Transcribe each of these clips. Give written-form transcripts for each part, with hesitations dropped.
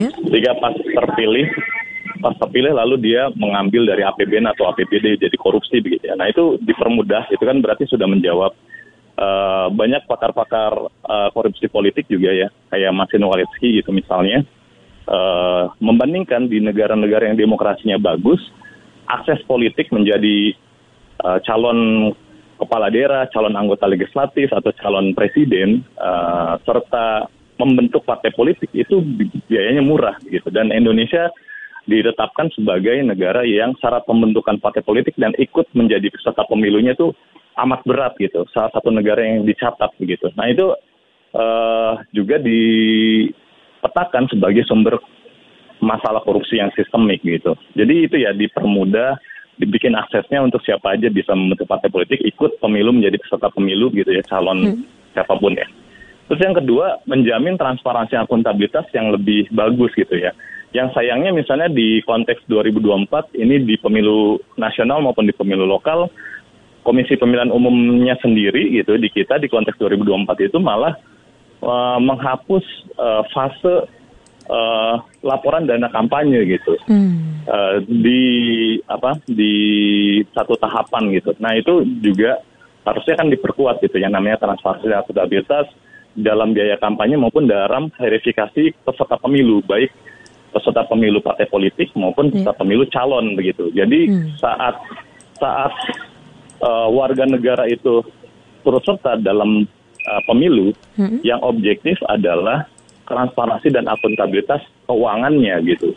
Sehingga pas terpilih lalu dia mengambil dari APBN atau APBD jadi korupsi begitu ya. Nah itu dipermudah, itu kan berarti sudah menjawab banyak pakar-pakar korupsi politik juga ya, kayak Marcin Walensky gitu misalnya, membandingkan di negara-negara yang demokrasinya bagus, akses politik menjadi calon kepala daerah, calon anggota legislatif atau calon presiden, serta membentuk partai politik itu biayanya murah gitu. Dan Indonesia ditetapkan sebagai negara yang syarat pembentukan partai politik dan ikut menjadi peserta pemilunya itu amat berat gitu. Salah satu negara yang dicatat begitu. Nah itu juga dipetakan sebagai sumber masalah korupsi yang sistemik gitu. Jadi itu ya dipermudah, dibikin aksesnya untuk siapa aja bisa membentuk partai politik, ikut pemilu menjadi peserta pemilu gitu ya, calon siapapun ya. Terus yang kedua, menjamin transparansi akuntabilitas yang lebih bagus gitu ya. Yang sayangnya misalnya di konteks 2024 ini di pemilu nasional maupun di pemilu lokal, Komisi Pemilihan Umumnya sendiri gitu di kita di konteks 2024 itu malah menghapus fase laporan dana kampanye gitu di satu tahapan gitu. Nah itu juga harusnya kan diperkuat gitu yang namanya transparansi dan akuntabilitas dalam biaya kampanye maupun dalam verifikasi peserta pemilu, baik peserta pemilu partai politik maupun peserta pemilu calon begitu. Jadi saat warga negara itu turut serta dalam pemilu, yang objektif adalah transparansi dan akuntabilitas keuangannya gitu.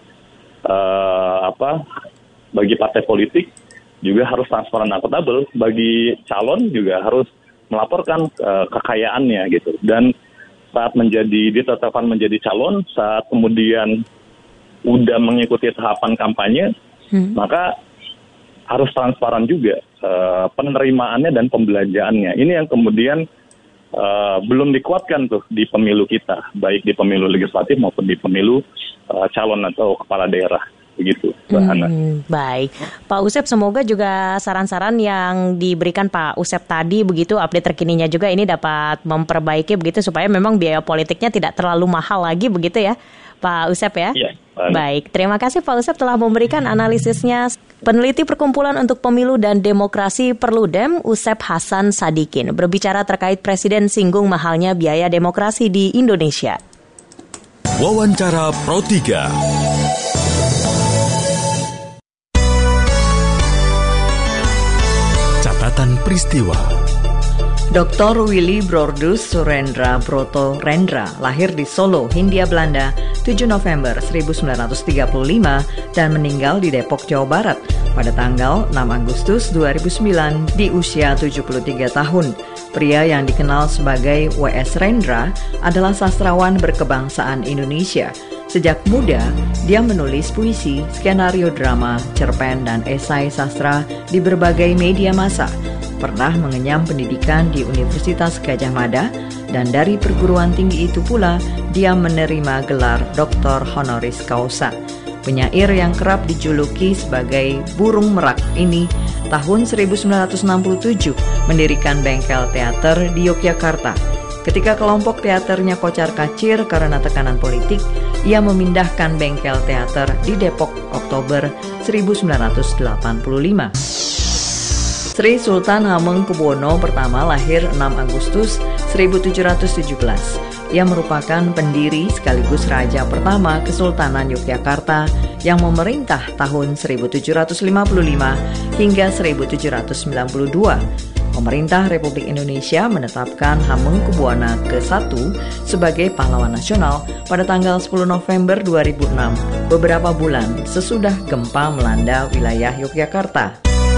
Bagi partai politik juga harus transparan dan akuntabel, bagi calon juga harus melaporkan kekayaannya gitu. Dan saat ditetapkan menjadi calon, saat kemudian udah mengikuti tahapan kampanye, maka harus transparan juga penerimaannya dan pembelanjaannya. Ini yang kemudian belum dikuatkan tuh di pemilu kita, baik di pemilu legislatif maupun di pemilu calon atau kepala daerah. Begitu, Mbak Hana. Baik, Pak Usep, semoga juga saran-saran yang diberikan Pak Usep tadi begitu, update terkininya juga ini dapat memperbaiki begitu supaya memang biaya politiknya tidak terlalu mahal lagi begitu ya, Pak Usep ya. Iya. Baik, terima kasih Pak Usep telah memberikan analisisnya. Peneliti Perkumpulan untuk Pemilu dan Demokrasi Perludem, Usep Hasan Sadikin, berbicara terkait Presiden singgung mahalnya biaya demokrasi di Indonesia. Wawancara Pro 3. Catatan peristiwa. Dr. Willy Brodus Surendra Broto Rendra lahir di Solo, Hindia Belanda, 7 November 1935 dan meninggal di Depok, Jawa Barat pada tanggal 6 Agustus 2009 di usia 73 tahun. Pria yang dikenal sebagai W.S. Rendra adalah sastrawan berkebangsaan Indonesia. Sejak muda, dia menulis puisi, skenario drama, cerpen, dan esai sastra di berbagai media massa. Pernah mengenyam pendidikan di Universitas Gadjah Mada, dan dari perguruan tinggi itu pula dia menerima gelar Dr. Honoris Causa. Penyair yang kerap dijuluki sebagai burung merak ini tahun 1967 mendirikan bengkel teater di Yogyakarta. Ketika kelompok teaternya kocar-kacir karena tekanan politik, ia memindahkan bengkel teater di Depok Oktober 1985. Sri Sultan Hamengkubuwono pertama lahir 6 Agustus 1717. Ia merupakan pendiri sekaligus raja pertama Kesultanan Yogyakarta yang memerintah tahun 1755 hingga 1792. Pemerintah Republik Indonesia menetapkan Hamengkubuwana ke-1 sebagai pahlawan nasional pada tanggal 10 November 2006, beberapa bulan sesudah gempa melanda wilayah Yogyakarta.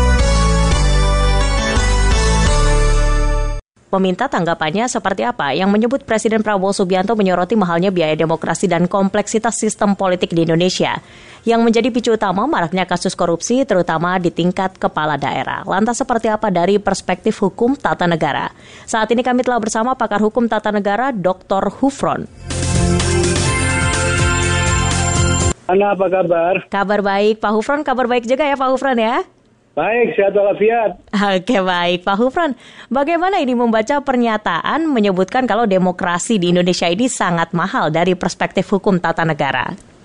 Meminta tanggapannya seperti apa yang menyebut Presiden Prabowo Subianto menyoroti mahalnya biaya demokrasi dan kompleksitas sistem politik di Indonesia yang menjadi picu utama maraknya kasus korupsi terutama di tingkat kepala daerah. Lantas seperti apa dari perspektif hukum tata negara? Saat ini kami telah bersama pakar hukum tata negara Dr. Hufron. Ana, apa kabar? Kabar baik Pak Hufron, kabar baik juga ya Pak Hufron ya? Baik, sehat walafiat. Oke, baik Pak Hufron. Bagaimana ini membaca pernyataan menyebutkan kalau demokrasi di Indonesia ini sangat mahal dari perspektif hukum tata negara?